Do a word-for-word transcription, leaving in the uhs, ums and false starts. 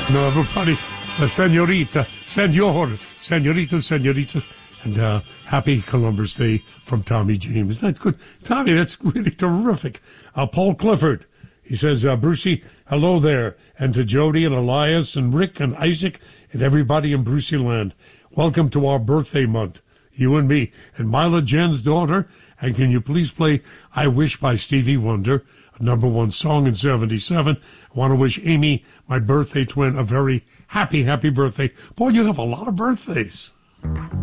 No, everybody, the senorita, senor, senoritas, senoritas, and uh, happy Columbus Day from Tommy James. That's good. Tommy, that's really terrific. Uh, Paul Clifford, he says, uh, Brucey, hello there, and to Jody and Elias and Rick and Isaac and everybody in Brucey land. Welcome to our birthday month, you and me, and Mila Jen's daughter. And can you please play I Wish by Stevie Wonder, a number one song in seventy-seven. I want to wish Amy, my birthday twin, a very happy, happy birthday. Boy, you have a lot of birthdays.